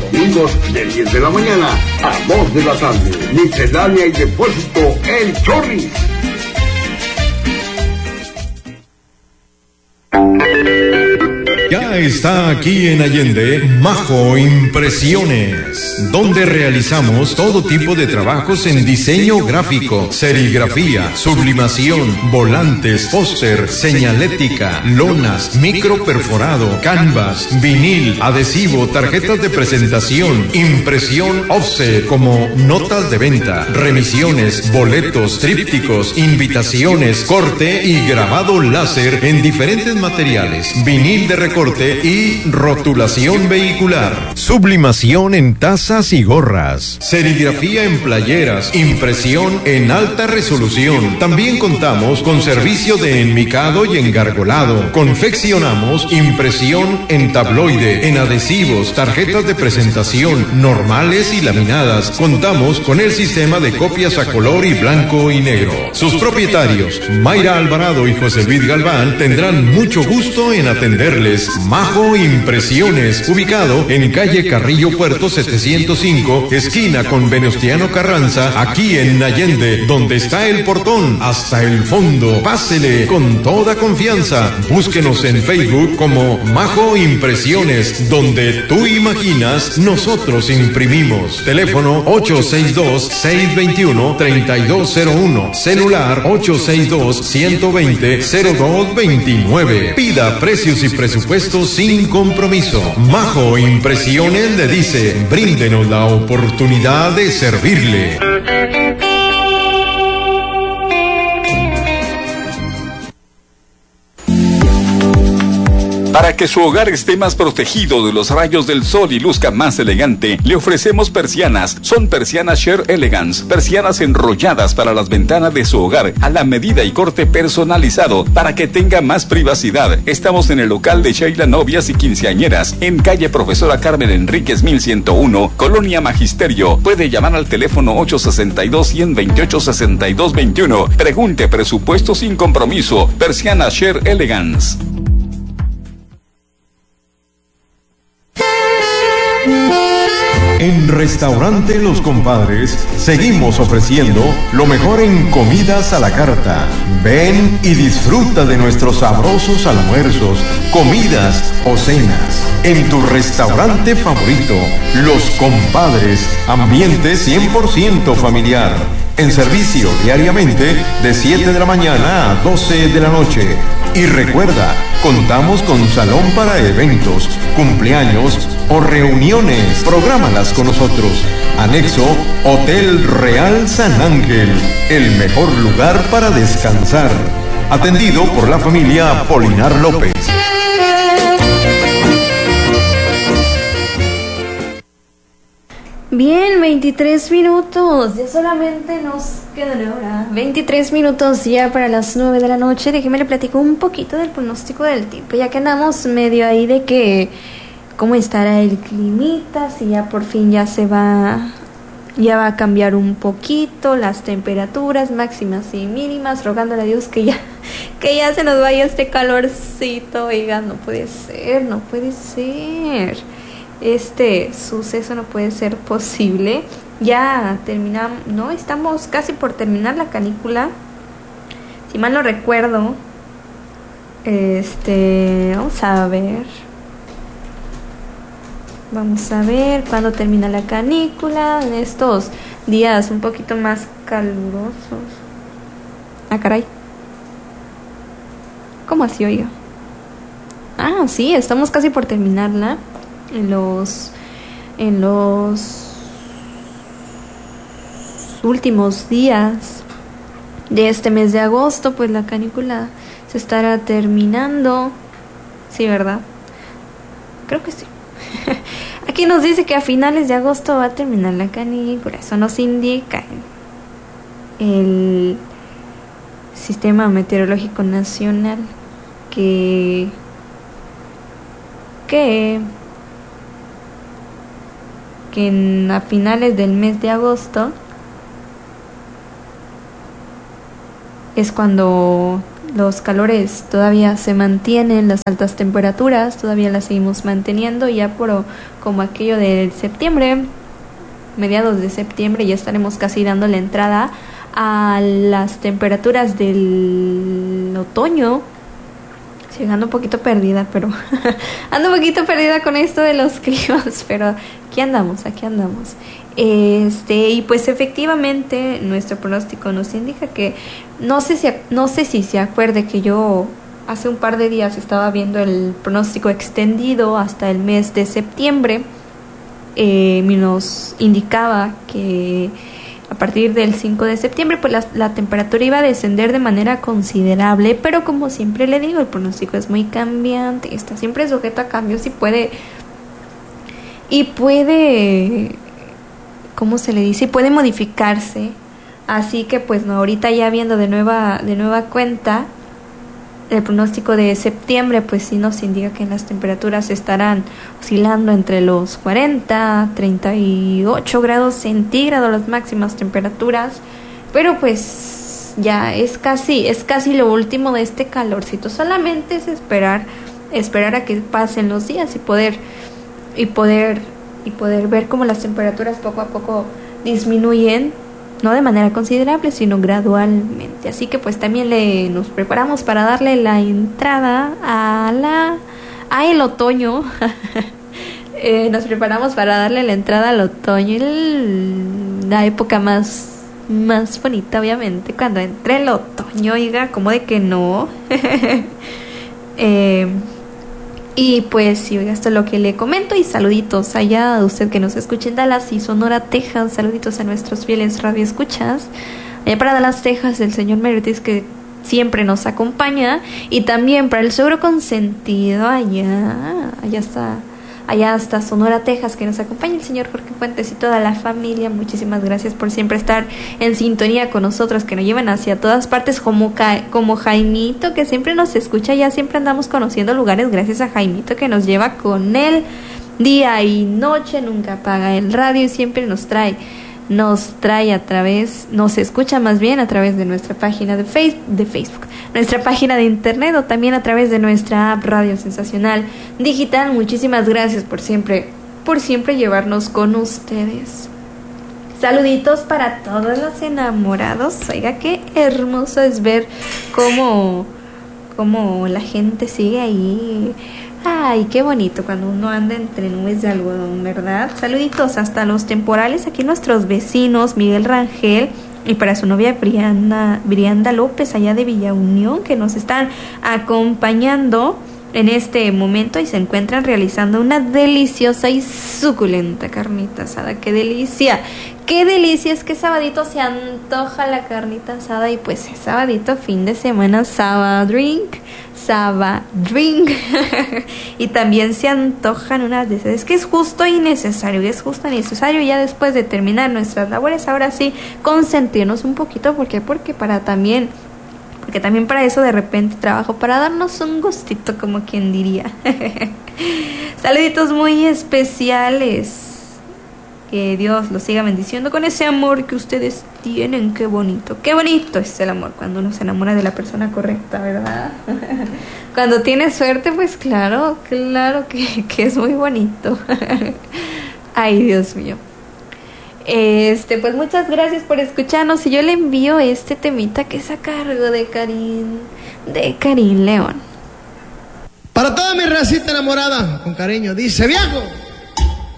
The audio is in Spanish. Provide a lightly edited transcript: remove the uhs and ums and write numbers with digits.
Domingos de 10 de la mañana a 2 de la tarde. Miscelánea y depósito El Chorri. Ya está aquí en Allende Majo Impresiones, donde realizamos todo tipo de trabajos en diseño gráfico, serigrafía, sublimación, volantes, póster, señalética, lonas, micro perforado, canvas, vinil, adhesivo, tarjetas de presentación, impresión offset como notas de venta, remisiones, boletos, trípticos, invitaciones, corte y grabado láser en diferentes materiales, vinil de recorte y rotulación vehicular, sublimación en tazas y gorras, serigrafía en playeras, impresión en alta resolución. También contamos con servicio de enmicado y engargolado. Confeccionamos impresión en tabloide, en adhesivos, tarjetas de presentación, normales y laminadas. Contamos con el sistema de copias a color y blanco y negro. Sus propietarios, Mayra Alvarado y José Luis Galván, tendrán mucho gusto en atenderles. Majo Impresiones, ubicado en calle Carrillo Puerto 705, esquina con Venustiano Carranza, aquí en Allende, donde está el portón hasta el fondo. Pásele con toda confianza. Búsquenos en Facebook como Majo Impresiones, donde tú imaginas, nosotros imprimimos. Teléfono 862-621-3201, celular 862-120-0229. Pida precios y presupuestos sin compromiso. Majo Impresiones le dice, bríndenos la oportunidad de servirle. Para que su hogar esté más protegido de los rayos del sol y luzca más elegante, le ofrecemos persianas. Son persianas Sheer Elegance, persianas enrolladas para las ventanas de su hogar, a la medida y corte personalizado, para que tenga más privacidad. Estamos en el local de Sheila Novias y Quinceañeras, en calle Profesora Carmen Enríquez 1101, Colonia Magisterio. Puede llamar al teléfono 862-128-6221. Pregunte presupuesto sin compromiso. Persianas Sheer Elegance. En Restaurante Los Compadres seguimos ofreciendo lo mejor en comidas a la carta. Ven y disfruta de nuestros sabrosos almuerzos, comidas o cenas. En tu restaurante favorito, Los Compadres, ambiente 100% familiar. En servicio diariamente de 7 de la mañana a 12 de la noche. Y recuerda, contamos con salón para eventos, cumpleaños o reuniones. Prográmalas con nosotros. Anexo Hotel Real San Ángel, el mejor lugar para descansar. Atendido por la familia Polinar López. Bien, 23 minutos, ya solamente nos queda una hora, 23 minutos ya para las 9 de la noche. Déjeme le platico un poquito del pronóstico del tiempo, ya que andamos medio ahí de que cómo estará el climita, si ya por fin ya va a cambiar un poquito las temperaturas máximas y mínimas, rogándole a Dios que ya se nos vaya este calorcito. Oiga, no puede ser. Este suceso no puede ser posible. Ya terminamos, ¿no? Estamos casi por terminar la canícula, si mal no recuerdo. Vamos a ver cuándo termina la canícula, en estos días un poquito más calurosos. Ah, caray. ¿Cómo así, oiga? Ah, sí, estamos casi por terminarla. En los últimos días de este mes de agosto, pues la canícula se estará terminando. Sí, ¿verdad? Creo que sí. Aquí nos dice que a finales de agosto va a terminar la canícula. Eso nos indica el Sistema Meteorológico Nacional que a finales del mes de agosto es cuando los calores todavía se mantienen, las altas temperaturas todavía las seguimos manteniendo, ya como aquello del septiembre, mediados de septiembre, ya estaremos casi dando la entrada a las temperaturas del otoño. Llegando un poquito perdida, pero ando un poquito perdida con esto de los climas, pero aquí andamos. Y pues efectivamente nuestro pronóstico nos indica que no sé si se acuerde que yo hace un par de días estaba viendo el pronóstico extendido hasta el mes de septiembre. Nos indicaba que a partir del 5 de septiembre pues la temperatura iba a descender de manera considerable, pero como siempre le digo, el pronóstico es muy cambiante, está siempre sujeto a cambios y puede, ¿cómo se le dice? Y puede modificarse. Así que pues no, ahorita ya viendo de nueva cuenta el pronóstico de septiembre, pues sí nos indica que las temperaturas estarán oscilando entre los 40, 38 grados centígrados las máximas temperaturas, pero pues ya es casi lo último de este calorcito. Solamente es esperar a que pasen los días y poder ver cómo las temperaturas poco a poco disminuyen, no de manera considerable, sino gradualmente. Así que pues también nos preparamos para darle la entrada a el otoño. Nos preparamos para darle la entrada al otoño, la época más bonita, obviamente, cuando entre el otoño. Oiga, ¿cómo de que no? Y pues sí, oiga, esto es lo que le comento. Y saluditos allá a usted que nos escucha en Dallas y Sonora, Texas. Saluditos a nuestros fieles radioescuchas. Allá para Dallas, Texas, el señor Meredith, que siempre nos acompaña. Y también para el suegro consentido allá hasta Sonora, Texas, que nos acompaña el señor Jorge Fuentes y toda la familia. Muchísimas gracias por siempre estar en sintonía con nosotros, que nos llevan hacia todas partes, como Jaimito, que siempre nos escucha. Ya siempre andamos conociendo lugares gracias a Jaimito, que nos lleva con él día y noche, nunca apaga el radio y siempre nos escucha más bien a través de nuestra página de Facebook, nuestra página de internet, o también a través de nuestra app Radio Sensacional Digital. Muchísimas gracias por siempre llevarnos con ustedes. Saluditos para todos los enamorados. Oiga, qué hermoso es ver cómo la gente sigue ahí. Ay, qué bonito cuando uno anda entre nubes de algodón, ¿verdad? Saluditos hasta los temporales, aquí nuestros vecinos, Miguel Rangel, y para su novia Brianda López, allá de Villa Unión, que nos están acompañando en este momento y se encuentran realizando una deliciosa y suculenta carnita asada. ¡Qué delicia! ¡Qué delicia! Es que sabadito se antoja la carnita asada, y pues es sabadito, fin de semana, Saba Drink. Y también se antojan unas de esas. Es que es justo y necesario ya después de terminar nuestras labores, ahora sí consentirnos un poquito. ¿Por qué? Porque también para eso de repente trabajo, para darnos un gustito, como quien diría. Saluditos muy especiales. Que Dios los siga bendiciendo con ese amor que ustedes tienen. Qué bonito es el amor cuando uno se enamora de la persona correcta, ¿verdad? Cuando tiene suerte, pues claro que es muy bonito. Ay, Dios mío. Pues muchas gracias por escucharnos, y yo le envío este temita que es a cargo de Karin León. Para toda mi racita enamorada, con cariño, dice: viejo.